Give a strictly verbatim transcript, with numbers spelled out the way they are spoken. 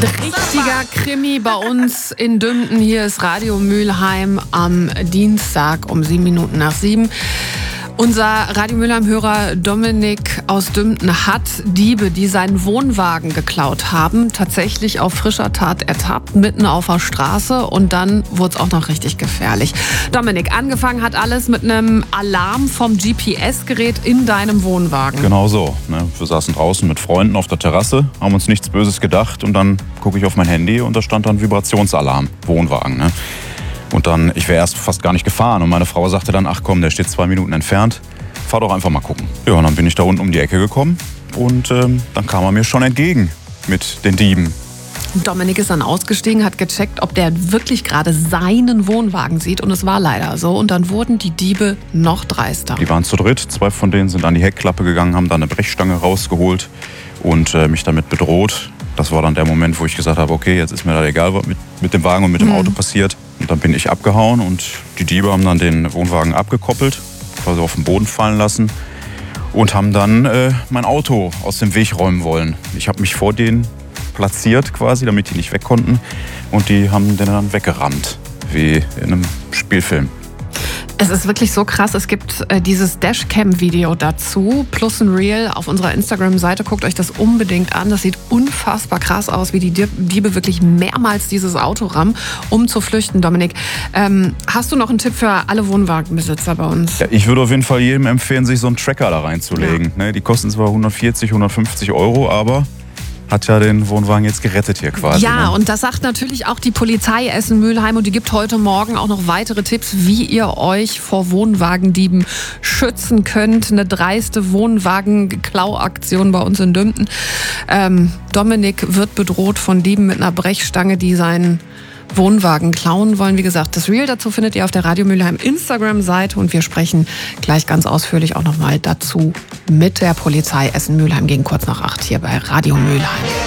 Richtiger Krimi bei uns in Dümpten. Hier ist Radio Mülheim am Dienstag um sieben Minuten nach sieben. Unser Radio Mülheim-Hörer Dominik aus Dümpten hat Diebe, die seinen Wohnwagen geklaut haben, tatsächlich auf frischer Tat ertappt, mitten auf der Straße. Und dann wurde es auch noch richtig gefährlich. Dominik, angefangen hat alles mit einem Alarm vom G P S-Gerät in deinem Wohnwagen. Genau so. Ne? Wir saßen draußen mit Freunden auf der Terrasse, haben uns nichts Böses gedacht. Und dann gucke ich auf mein Handy und da stand dann Vibrationsalarm, Wohnwagen. Ne? Und dann, ich wäre erst fast gar nicht gefahren. Und meine Frau sagte dann, ach komm, der steht zwei Minuten entfernt. Fahr doch einfach mal gucken. Ja, und dann bin ich da unten um die Ecke gekommen. Und ähm, dann kam er mir schon entgegen mit den Dieben. Dominik ist dann ausgestiegen, hat gecheckt, ob der wirklich gerade seinen Wohnwagen sieht. Und es war leider so. Und dann wurden die Diebe noch dreister. Die waren zu dritt. Zwei von denen sind an die Heckklappe gegangen, haben dann eine Brechstange rausgeholt und äh, mich damit bedroht. Das war dann der Moment, wo ich gesagt habe, okay, jetzt ist mir da egal, was mit, mit dem Wagen und mit dem Auto passiert. Und dann bin ich abgehauen und die Diebe haben dann den Wohnwagen abgekoppelt, quasi auf den Boden fallen lassen und haben dann äh, mein Auto aus dem Weg räumen wollen. Ich habe mich vor denen platziert quasi, damit die nicht weg konnten und die haben den dann weggerammt, wie in einem Spielfilm. Es ist wirklich so krass. Es gibt äh, dieses Dashcam-Video dazu, plus ein Reel auf unserer Instagram-Seite. Guckt euch das unbedingt an. Das sieht unfassbar krass aus, wie die Diebe wirklich mehrmals dieses Auto rammen, um zu flüchten. Dominik, ähm, hast du noch einen Tipp für alle Wohnwagenbesitzer bei uns? Ja, ich würde auf jeden Fall jedem empfehlen, sich so einen Tracker da reinzulegen. Ja. Ne, die kosten zwar hundertvierzig, hundertfünfzig Euro, aber hat ja den Wohnwagen jetzt gerettet hier quasi. Ja, ne? Und das sagt natürlich auch die Polizei Essen-Mülheim und die gibt heute Morgen auch noch weitere Tipps, wie ihr euch vor Wohnwagendieben schützen könnt. Eine dreiste Wohnwagen-Klau-Aktion bei uns in Dümpten. Ähm, Dominik wird bedroht von Dieben mit einer Brechstange, die seinen Wohnwagen klauen wollen. Wie gesagt, das Reel dazu findet ihr auf der Radio Mülheim Instagram-Seite und wir sprechen gleich ganz ausführlich auch nochmal dazu mit der Polizei Essen-Mülheim gegen kurz nach acht hier bei Radio Mülheim.